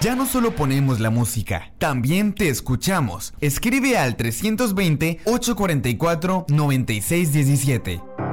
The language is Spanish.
Ya no solo ponemos la música, también te escuchamos. Escribe al 320-844-9617.